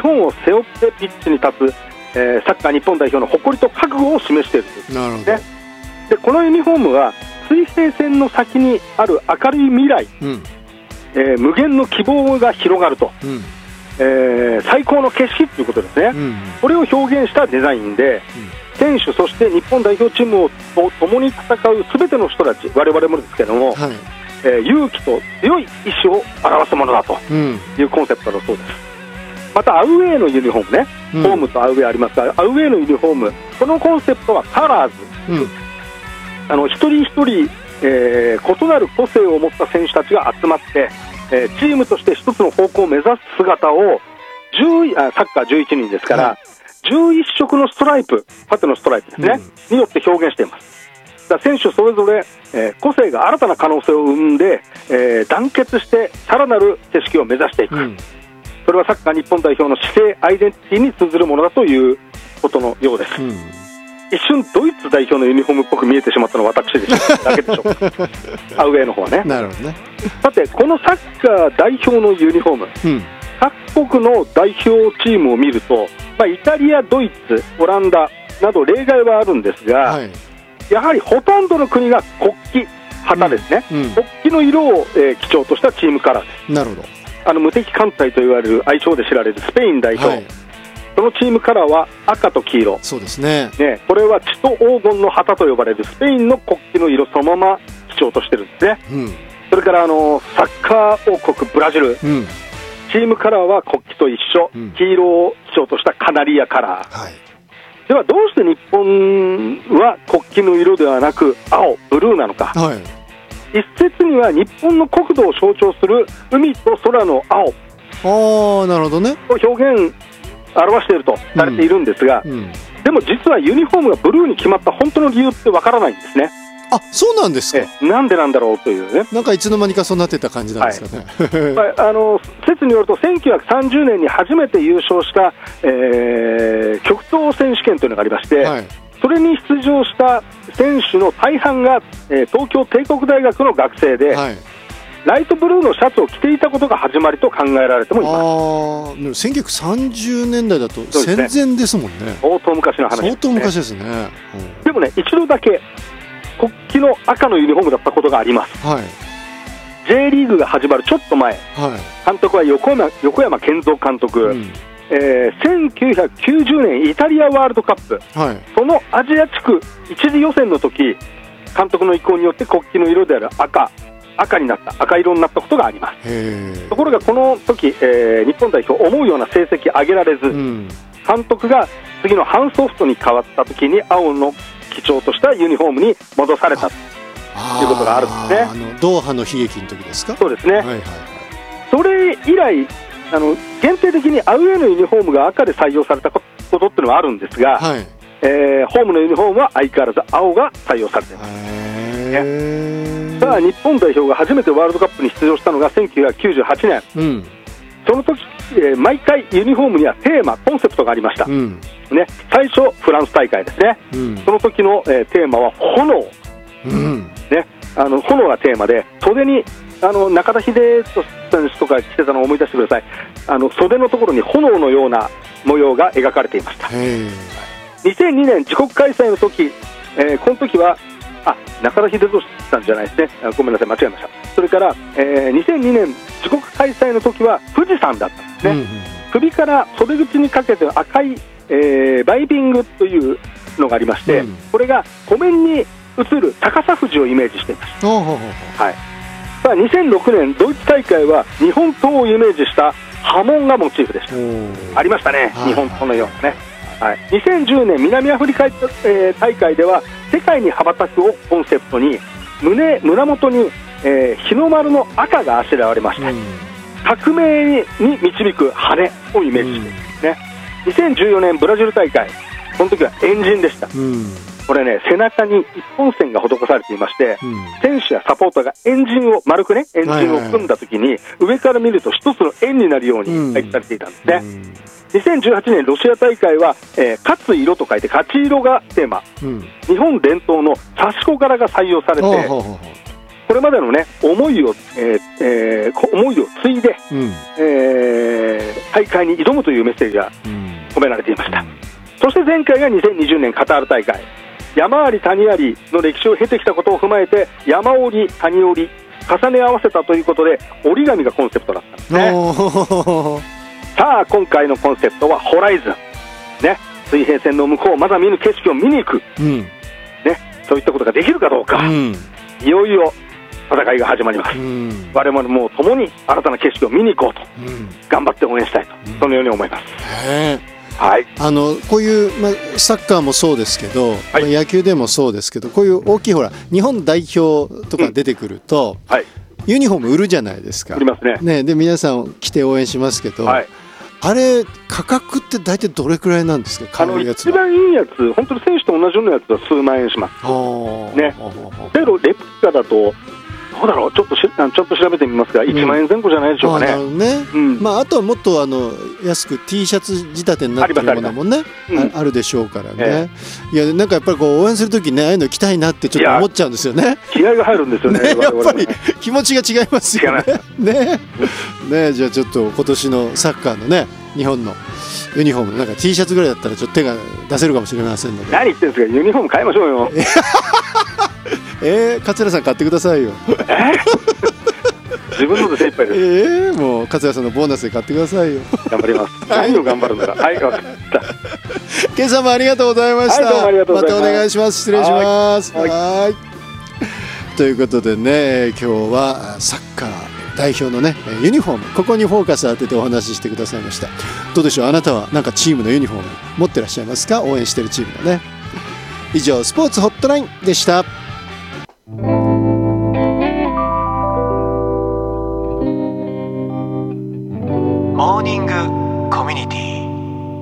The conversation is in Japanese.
本を背負ってピッチに立つ、サッカー日本代表の誇りと覚悟を示しているという、 なるほど、 ね、でこのユニフォームは水平線の先にある明るい未来、無限の希望が広がると、最高の景色ということですね、これを表現したデザインで、選手そして日本代表チームと共に戦うすべての人たち、我々もですけども、勇気と強い意志を表すものだというコンセプトだそうです。またアウェーのユニフォームね、ホームとアウェーありますが、アウェーのユニフォーム、このコンセプトはカラーズ、一人一人、異なる個性を持った選手たちが集まって、チームとして一つの方向を目指す姿をサッカー11人ですから、11色のストライプ、縦のストライプですね、によって表現しています。だから選手それぞれ、個性が新たな可能性を生んで、団結してさらなる景色を目指していく、それはサッカー日本代表の姿勢、アイデンティティに通ずるものだということのようです。一瞬ドイツ代表のユニフォームっぽく見えてしまったのは私でしただけでしょうアウェーの方はね。 なるほどね。 さてこのサッカー代表のユニフォーム、各国の代表チームを見ると、イタリア、ドイツ、オランダなど例外はあるんですが、やはりほとんどの国が国旗、旗ですね、国旗の色を、基調としたチームカラーです。 なるほど。 無敵艦隊と言われる愛称で知られるスペイン代表、そのチームカラーは赤と黄色。 そうですね。 これは血と黄金の旗と呼ばれるスペインの国旗の色そのまま基調としてるんですね。それからサッカー王国ブラジル、チームカラーは国旗と一緒、黄色を基調としたカナリアカラー、ではどうして日本は国旗の色ではなく青、ブルーなのか、一説には日本の国土を象徴する海と空の青、 なるほどね、 を表現表しているとされているんですが、でも実はユニフォームがブルーに決まった本当の理由ってわからないんですね。 あ、そうなんですか。 なんでなんだろうというね、 なんかいつの間にかそうなってた感じなんですかね。 説によると1930年に初めて優勝した、極東選手権というのがありまして、それに出場した選手の大半が、東京帝国大学の学生で、ライトブルーのシャツを着ていたことが始まりと考えられてもいます。 1930年代だと戦前ですもんね。 相当昔の話ですね。 相当昔ですね。 でもね、一度だけ国旗の赤のユニフォームだったことがあります。J リーグが始まるちょっと前、監督は横山健三監督、1990年イタリアワールドカップ、そのアジア地区一次予選の時、監督の意向によって国旗の色である赤になった、赤色になったことがあります。ところがこの時、日本代表思うような成績上げられず、監督が次のハンソフトに変わった時に青の基調としたユニフォームに戻されたということがあるんですね。 ドーハの悲劇の時ですか。 そうですね、それ以来限定的にアウェーのユニフォームが赤で採用されたことっていうのはあるんですが、ホームのユニフォームは相変わらず青が採用されています。さあ日本代表が初めてワールドカップに出場したのが1998年、その時、毎回ユニフォームにはテーマ、コンセプトがありました、最初フランス大会ですね、その時の、テーマは炎、炎がテーマで、袖に中田秀人選手とか着てたのを思い出してください。袖のところに炎のような模様が描かれていました。2002年自国開催の時、この時は中田秀人さんじゃないですね、ごめんなさい、間違えました。それから、2002年自国開催の時は富士山だったんですね。首から袖口にかけて赤い、バイビングというのがありまして、これが湖面に映る逆さ富士をイメージしています。さあ2006年ドイツ大会は日本刀をイメージした波紋がモチーフでした。ありましたね、日本刀のようなね。2010年南アフリカ、大会では世界に羽ばたくをコンセプトに胸元に、日の丸の赤があしらわれまして、革命に導く羽をイメージしていますね。2014年ブラジル大会、この時はエンジンでした。これね、背中に一本線が施されていまして、選手やサポーターがエンジンを丸くね、エンジンを組んだ時に上から見ると一つの円になるように配置されていたんですね。2018年ロシア大会は、勝つ色と書いて勝ち色がテーマ、日本伝統の刺し子柄が採用されて、 これまでのね思いを継いで、大会に挑むというメッセージが込められていました。そして前回が2020年カタール大会、山あり谷ありの歴史を経てきたことを踏まえて、山折り谷折り重ね合わせたということで、折り紙がコンセプトだったんですね。さあ今回のコンセプトはホライズン、ね、水平線の向こうまだ見ぬ景色を見に行く、ね、そういったことができるかどうか、いよいよ戦いが始まります。我々も共に新たな景色を見に行こうと、頑張って応援したいと、そのように思います。はい、 こういう、サッカーもそうですけど、野球でもそうですけど、こういう大きいほら日本代表とか出てくると、ユニフォーム売るじゃないですか。 売りますね。 で皆さん来て応援しますけど、あれ価格って大体どれくらいなんですか？買うやつは。 一番いいやつ、本当に選手と同じようなやつは数万円します。ね。だけどレプリカだとどうだろう、ちょっと調べてみますが、1万円前後じゃないでしょうかね。 あとはもっと安く T シャツ仕立てになってるものもね、あるでしょうからね。いやなんかやっぱりこう応援するときね、ああいうの着たいなってちょっと思っちゃうんですよね。 気合が入るんですよね。 やっぱり気持ちが違いますよね。ね、じゃあちょっと今年のサッカーのね、日本のユニフォームなんか T シャツぐらいだったらちょっと手が出せるかもしれませんので。 何言ってんですか、ユニフォーム買いましょうよ。 桂さん買ってくださいよ。 自分ので精一杯です。 もう桂さんのボーナスで買ってくださいよ。 頑張ります。何を頑張るんだ。はい、分かった。 今朝もありがとうございました。またお願いします。失礼します。ということでね、今日はサッカー代表のねユニフォーム、ここにフォーカス当ててお話ししてくださいました。どうでしょう、あなたはなんかチームのユニフォーム持ってらっしゃいますか？応援してるチームのね。以上スポーツホットラインでした。